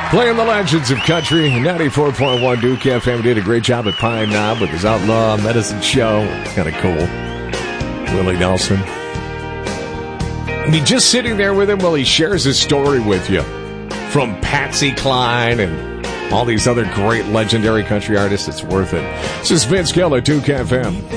Playing the legends of country, 94.1 Duke FM did a great job at Pine Knob with his Outlaw Medicine Show. It's kind of cool. Willie Nelson. I mean, just sitting there with him while he shares his story with you. From Patsy Cline and all these other great legendary country artists, it's worth it. This is Vince Gill at Duke FM.